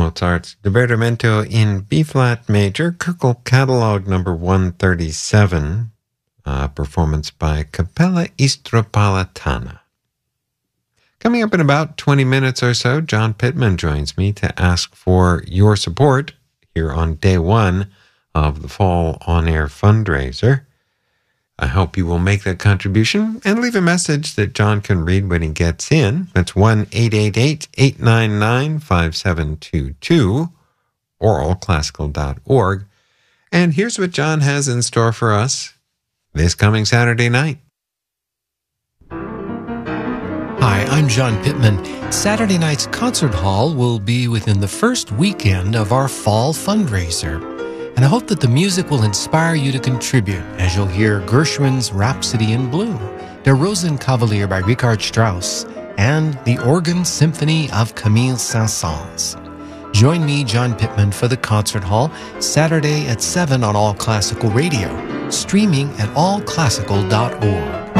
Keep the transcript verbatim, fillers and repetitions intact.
Mozart's Divertimento in B-flat major, Köchel Catalog number one thirty-seven, a performance by Capella Istropalatana. Coming up in about twenty minutes or so, John Pittman joins me to ask for your support here on day one of the Fall On Air fundraiser. I hope you will make that contribution and leave a message that John can read when he gets in. That's one eight eight eight, eight nine nine, five seven two two, oral classical dot org. And here's what John has in store for us this coming Saturday night. Hi, I'm John Pittman. Saturday night's concert hall will be within the first weekend of our fall fundraiser. And I hope that the music will inspire you to contribute as you'll hear Gershwin's Rhapsody in Blue, Der Rosenkavalier by Richard Strauss, and the Organ Symphony of Camille Saint-Saëns. Join me, John Pittman, for the concert hall Saturday at seven on All Classical Radio, streaming at all classical dot org.